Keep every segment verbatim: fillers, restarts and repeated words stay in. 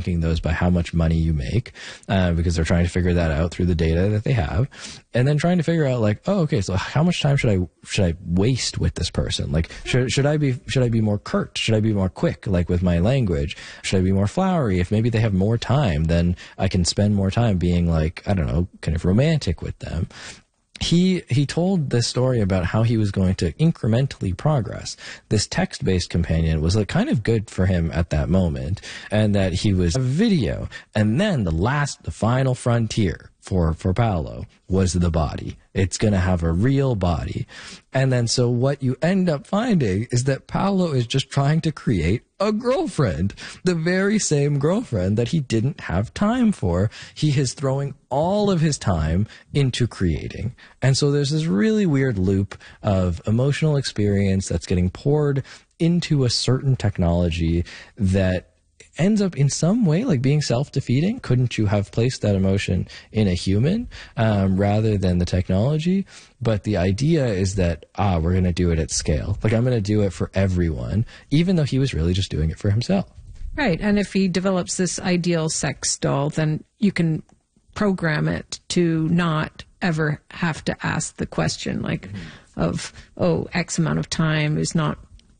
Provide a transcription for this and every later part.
ranking those by how much money you make, uh, because they're trying to figure that out through the data that they have, and then trying to figure out like, oh, okay, so how much time should I should I waste with this person? Like, should should I be should I be more curt? Should I be more quick, like with my language? Should I be more flowery? If maybe they have more time, then I can spend more time being like, I don't know, kind of romantic with them. He he told this story about how he was going to incrementally progress. This text-based companion was like kind of good for him at that moment, and that he was a video. And then the last, the final frontier for for Paolo was the body. It's going to have a real body. And then so what you end up finding is that Paolo is just trying to create a girlfriend, the very same girlfriend that he didn't have time for. He is throwing all of his time into creating. And so there's this really weird loop of emotional experience that's getting poured into a certain technology that ends up in some way like being self-defeating. Couldn't you have placed that emotion in a human um, rather than the technology? But the idea is that, ah, we're going to do it at scale. Like, I'm going to do it for everyone, even though he was really just doing it for himself. Right. And if he develops this ideal sex doll, then you can program it to not ever have to ask the question like mm-hmm. of, oh, X amount of time is not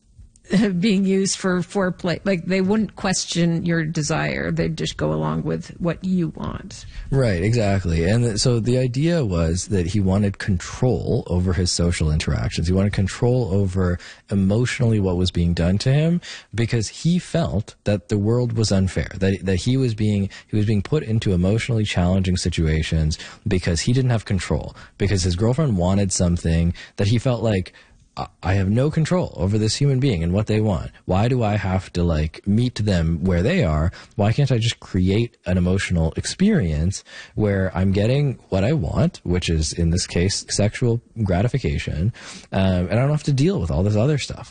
being used for foreplay. Like, they wouldn't question your desire. They'd just go along with what you want. Right, exactly. And th- so the idea was that he wanted control over his social interactions. He wanted control over emotionally what was being done to him, because he felt that the world was unfair, that that he was being he was being put into emotionally challenging situations because he didn't have control, because his girlfriend wanted something that he felt like, I have no control over this human being and what they want. Why do I have to like meet them where they are? Why can't I just create an emotional experience where I'm getting what I want, which is in this case sexual gratification, um, and I don't have to deal with all this other stuff?